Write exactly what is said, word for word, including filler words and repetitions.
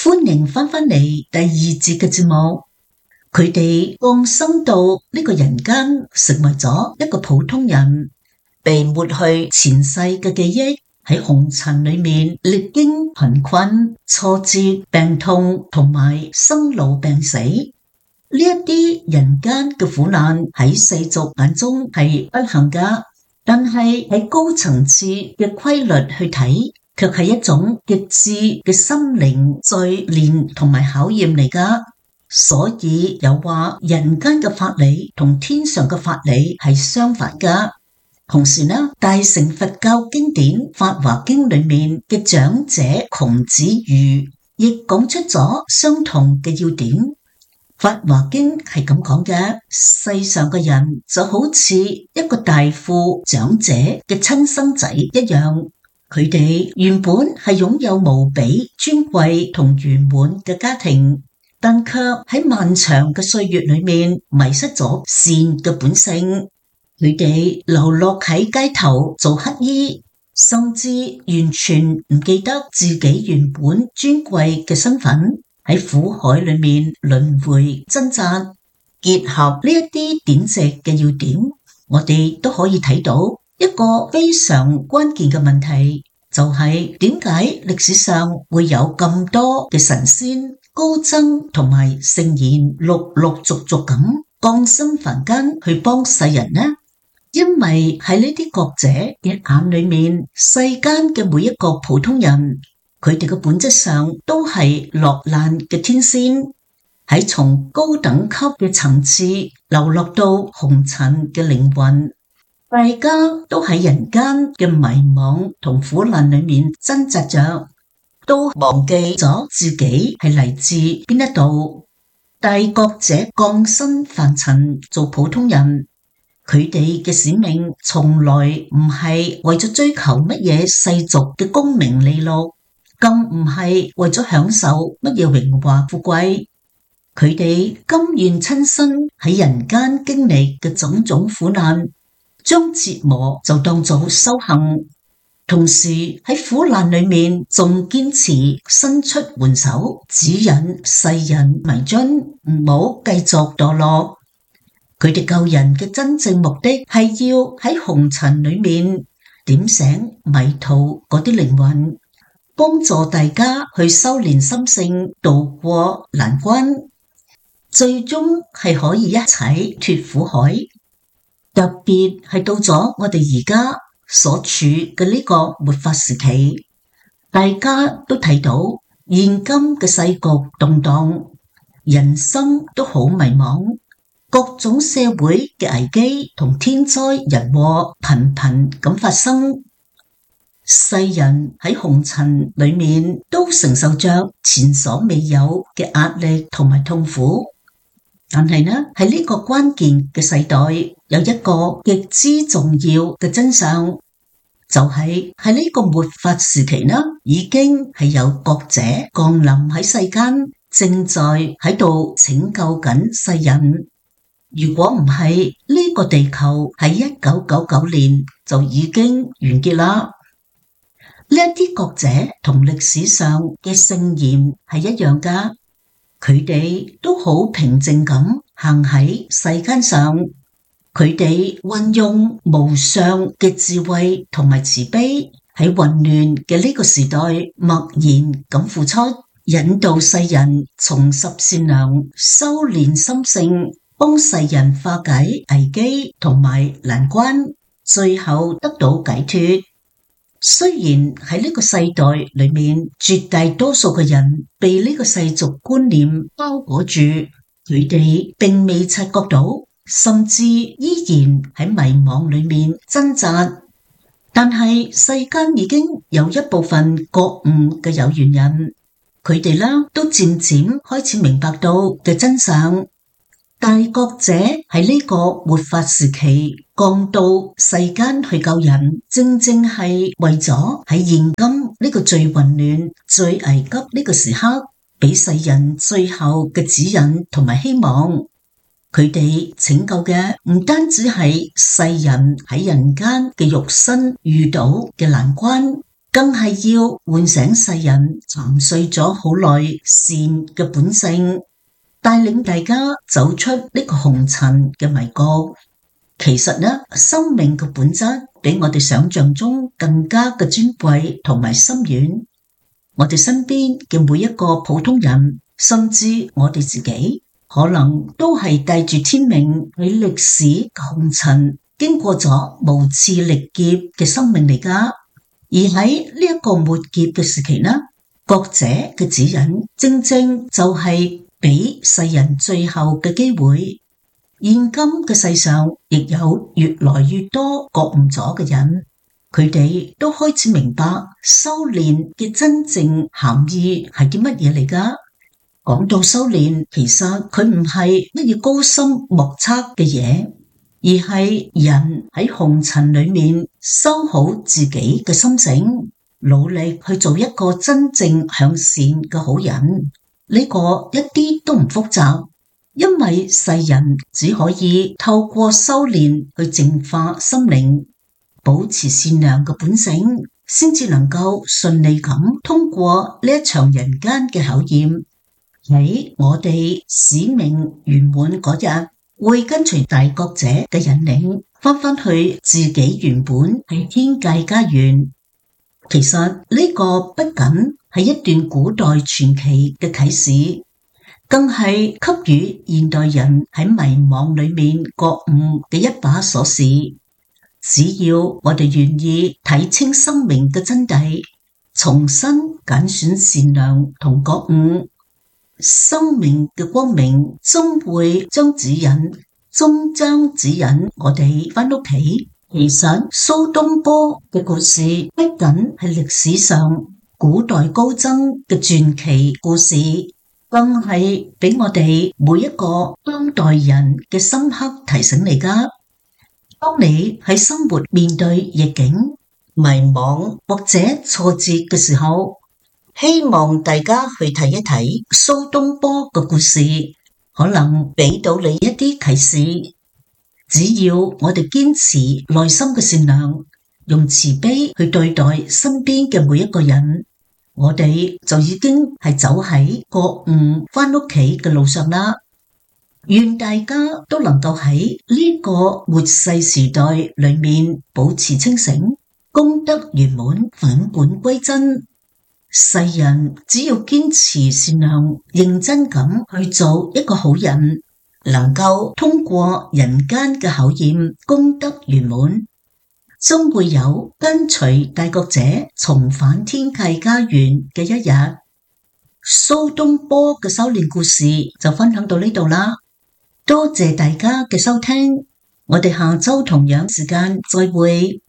歡迎返返嚟第二節嘅節目。佢哋降生到呢個人間，成為咗一個普通人，被抹去前世嘅記憶，喺紅塵裏面歷經貧困、挫折、病痛同埋生老病死。呢一啲人間嘅苦難喺世俗眼中係不幸噶，但係喺高層次嘅規律去睇，卻係一種極致嘅心靈錘煉同埋考驗嚟噶。所以有話人間嘅法理同天上嘅法理係相反噶。同時呢，大乘佛教經典《法華經》裏面嘅長者窮子喻亦講出咗相同嘅要點。《法華經》係咁講嘅：世上嘅人就好似一個大富長者嘅親生仔一樣，佢哋原本係擁有無比尊貴同圓滿嘅家庭，但卻喺漫長嘅歲月裏面迷失咗善嘅本性。佢哋流落喺街頭做乞衣，甚至完全唔記得自己原本尊貴嘅身份，喺苦海裏面輪迴掙扎。結合呢一啲典籍嘅要點，我哋都可以睇到一個非常關鍵嘅問題，就係點解歷史上會有咁多嘅神仙、高僧同埋聖賢陸陸續續咁降生凡間去幫世人呢？因為喺呢啲覺者嘅眼裏面，世間嘅每一個普通人，佢哋嘅本質上都係落難嘅天仙，喺從高等級嘅層次流落到紅塵嘅靈魂，大家都喺人間嘅迷惘同苦難裏面掙扎着，都忘記咗自己係嚟自邊一度。大覺者降生凡塵做普通人，佢哋嘅使命從來唔係為咗追求乜嘢世俗嘅功名利祿，更唔係為咗享受乜嘢榮華富貴。佢哋甘願親身喺人間經歷嘅種種苦難，將折磨就當做修行，同時喺苦難裏面仲堅持伸出援手，指引世人迷津，唔好繼續墮落。佢哋救人嘅真正目的係要喺紅塵裏面點醒迷途嗰啲靈魂，幫助大家去修煉心性，渡過難關，最終係可以一齊脫苦海。特別係到咗我哋而家所處嘅呢個末法時期，大家都睇到現今嘅世局動盪，人生都好迷茫。各種社會嘅危機同天災人禍頻頻咁發生，世人喺紅塵裏面都承受着前所未有嘅壓力同埋痛苦。但係呢，喺呢個關鍵嘅世代，有一個極之重要嘅真相，就係喺呢個末法時期呢，已經係有覺者降臨喺世間，正在喺度拯救緊世人。如果唔係，呢個地球喺一九九九年就已經完結啦。呢一啲覺者同歷史上嘅聖賢係一樣噶，佢哋都好平靜咁行喺世間上，佢哋運用無上嘅智慧同埋慈悲，喺混亂嘅呢個時代默然咁付出，引導世人重拾善良，修煉心性，幫世人化解危機同埋難關，最後得到解脫。雖然喺呢個世代裏面，絕大多數嘅人被呢個世俗觀念包裹住，佢哋並未察覺到，甚至依然喺迷惘裏面掙扎。但係世間已經有一部分覺悟嘅有緣人，佢哋啦都漸漸開始明白到嘅真相。大覺者喺呢個末法時期降到世間去救人，正正係為咗喺現今呢個最混亂、最危急呢個時刻，俾世人最後嘅指引同埋希望。佢哋拯救嘅唔單止係世人喺人間嘅肉身遇到嘅難關， 更係要喚醒世人沉睡咗好耐善嘅本性，帶領大家走出呢個紅塵嘅迷局。其實呢，生命嘅本質比我哋想象中更加嘅尊貴同埋深遠。我哋身邊嘅每一個普通人，甚至我哋自己，可能都係帶住天命喺歷史嘅紅塵經過咗無次歷劫嘅生命嚟噶。而喺呢一個末劫嘅時期呢，覺者嘅指引正正就係俾世人最後嘅機會。現今嘅世上亦有越來越多覺悟咗嘅人，佢哋都開始明白修煉嘅真正含義係啲乜嘢嚟噶。講到修煉，其實佢唔係乜嘢高深莫測嘅嘢，而係人喺紅塵裏面修好自己嘅心性，努力去做一個真正向善嘅好人。呢個一啲都唔複雜，因為世人只可以透過修煉去淨化心靈，保持善良嘅本性，先至能夠順利咁通過呢一場人間嘅考驗。喺我哋使命圓滿嗰日，會跟隨大覺者嘅引領，翻返去自己原本喺天界家園。其實呢個不僅係一段古代傳奇嘅啟示，更係給予現代人喺迷惘裏面覺悟嘅一把鎖匙。只要我哋願意睇清生命嘅真諦，重新揀選善良同覺悟，生命嘅光明終會將指引，終將指引我哋返屋企。其實蘇東坡嘅故事不僅係歷史上古代高僧嘅傳奇故事，更係俾我哋每一個當代人嘅深刻提醒嚟㗎。當你喺生活面對逆境、迷惘或者挫折嘅時候，希望大家去睇一睇蘇東坡嘅故事，可能俾到你一啲啟示。只要我哋堅持內心嘅善良，用慈悲去對待身邊嘅每一個人，我哋就已經係走喺覺悟返屋企嘅路上啦。願大家都能夠喺呢個末世時代裏面保持清醒，功德圓滿，返本歸真。世人只要堅持善良，認真咁去做一個好人，能夠通過人間嘅考驗，功德圓滿，終會有跟隨大覺者重返天界家園嘅一日。蘇東坡嘅修煉故事就分享到呢度啦，多謝大家嘅收聽，我哋下周同樣時間再會。